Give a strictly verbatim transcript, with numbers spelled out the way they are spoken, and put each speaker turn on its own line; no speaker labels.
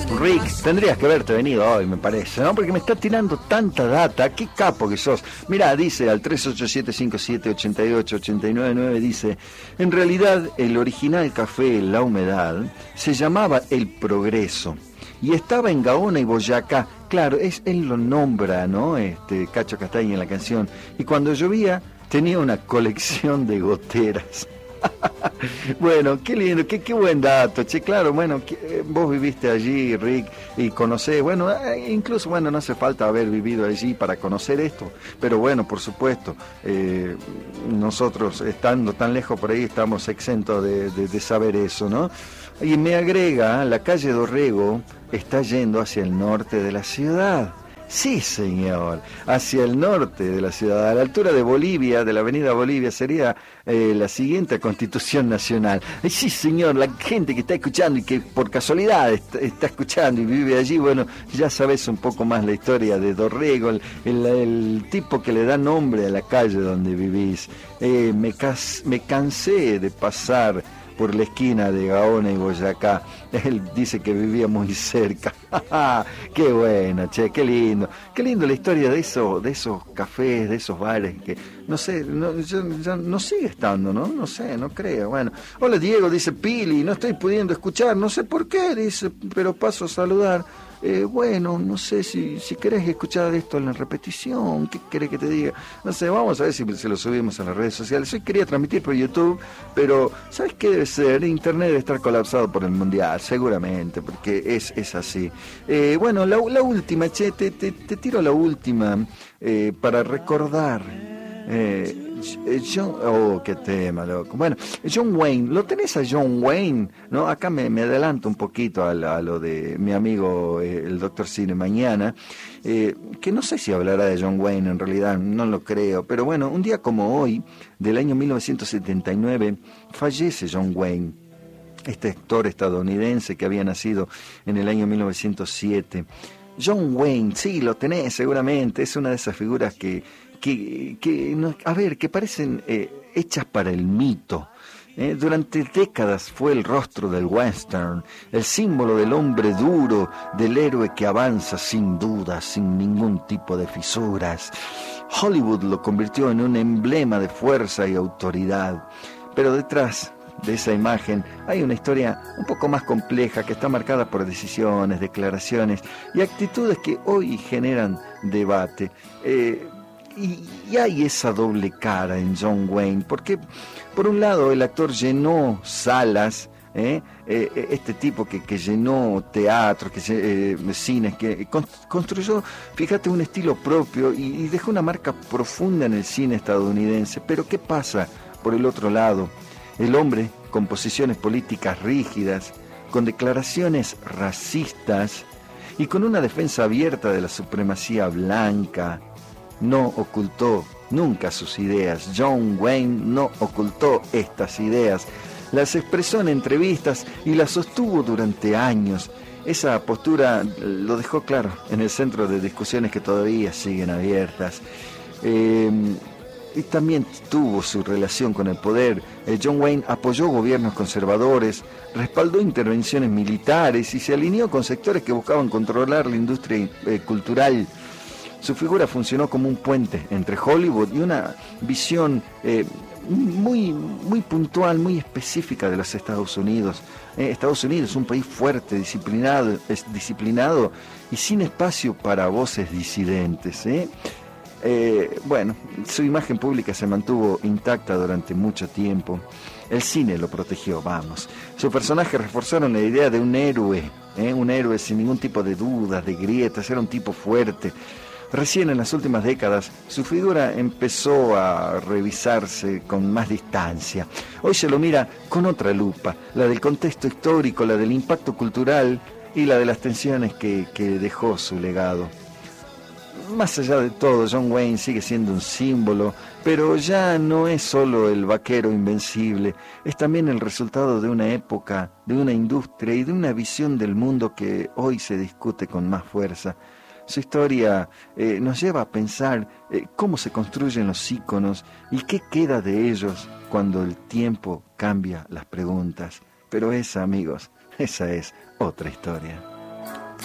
Rick, tendrías que haberte venido hoy, me parece, ¿no? Porque me está tirando tanta data. Qué capo que sos. Mirá, dice al tres ocho siete cinco siete ocho ocho ocho nueve nueve, dice, en realidad el original café La Humedad se llamaba El Progreso y estaba en Gaona y Boyacá. Claro, es, él lo nombra, ¿no? Este, Cacho Castaña en la canción. Y cuando llovía tenía una colección de goteras. Bueno, qué lindo, qué, qué buen dato, che, claro, bueno, que, vos viviste allí, Rick, y conocés, bueno, incluso, bueno, no hace falta haber vivido allí para conocer esto, pero bueno, por supuesto, eh, nosotros estando tan lejos por ahí estamos exentos de, de, de saber eso, ¿no? Y me agrega, la calle Dorrego está yendo hacia el norte de la ciudad. Sí, señor, hacia el norte de la ciudad, a la altura de Bolivia, de la avenida Bolivia, sería eh, la siguiente Constitución Nacional. Ay, sí, señor, la gente que está escuchando y que por casualidad está, está escuchando y vive allí, bueno, ya sabes un poco más la historia de Dorrego, el, el, el tipo que le da nombre a la calle donde vivís. Eh, me, cas, me cansé de pasar por la esquina de Gaona y Boyacá. Él dice que vivía muy cerca. Qué bueno, che, qué lindo. Qué lindo la historia de eso, de esos cafés, de esos bares que, no sé, no, ya, ya no sigue estando, ¿no? No sé, no creo. Bueno, hola Diego, dice Pili, no estoy pudiendo escuchar, no sé por qué, dice, pero paso a saludar. Eh, bueno, no sé si, si querés escuchar esto en la repetición, ¿qué querés que te diga? No sé, vamos a ver si se lo subimos a las redes sociales. Hoy quería transmitir por YouTube, pero ¿sabes qué debe ser? Internet debe estar colapsado por el Mundial, seguramente, porque es, es así. Eh, bueno, la, la última, che, te, te, te tiro la última eh, para recordar. Eh, John, oh, qué tema, loco. Bueno, John Wayne, ¿lo tenés a John Wayne? ¿No? Acá me, me adelanto un poquito a, la, a lo de mi amigo eh, el doctor Cine mañana, eh, que no sé si hablará de John Wayne, en realidad no lo creo, pero bueno, un día como hoy, del año mil novecientos setenta y nueve, fallece John Wayne, este actor estadounidense que había nacido en el año mil novecientos siete. John Wayne, sí, lo tenés seguramente, es una de esas figuras que que, que no, a ver, que parecen eh, hechas para el mito. Eh, durante décadas fue el rostro del western, el símbolo del hombre duro, del héroe que avanza sin dudas, sin ningún tipo de fisuras. Hollywood lo convirtió en un emblema de fuerza y autoridad, pero detrás de esa imagen hay una historia un poco más compleja que está marcada por decisiones, declaraciones y actitudes que hoy generan debate. Eh, Y, y hay esa doble cara en John Wayne, porque por un lado el actor llenó salas, ¿eh? Eh, este tipo que, que llenó teatros, que eh, cines, que construyó, fíjate, un estilo propio y, y dejó una marca profunda en el cine estadounidense. Pero ¿qué pasa por el otro lado? El hombre con posiciones políticas rígidas, con declaraciones racistas y con una defensa abierta de la supremacía blanca, no ocultó nunca sus ideas. John Wayne no ocultó estas ideas, las expresó en entrevistas y las sostuvo durante años. Esa postura lo dejó claro en el centro de discusiones que todavía siguen abiertas. Eh, y también tuvo su relación con el poder. Eh, John Wayne apoyó gobiernos conservadores, respaldó intervenciones militares y se alineó con sectores que buscaban controlar la industria eh, cultural. Su figura funcionó como un puente entre Hollywood y una visión eh, muy, muy puntual, muy específica de los Estados Unidos. Eh, Estados Unidos es un país fuerte, disciplinado, es disciplinado y sin espacio para voces disidentes. ¿eh? Eh, bueno, su imagen pública se mantuvo intacta durante mucho tiempo. El cine lo protegió, vamos. Sus personajes reforzaron la idea de un héroe, ¿eh? un héroe sin ningún tipo de dudas, de grietas, era un tipo fuerte. Recién en las últimas décadas su figura empezó a revisarse con más distancia. Hoy se lo mira con otra lupa, la del contexto histórico, la del impacto cultural y la de las tensiones que, que dejó su legado. Más allá de todo, John Wayne sigue siendo un símbolo, pero ya no es solo el vaquero invencible, es también el resultado de una época, de una industria y de una visión del mundo que hoy se discute con más fuerza. Su historia eh, nos lleva a pensar eh, cómo se construyen los íconos y qué queda de ellos cuando el tiempo cambia las preguntas. Pero esa, amigos, esa es otra historia.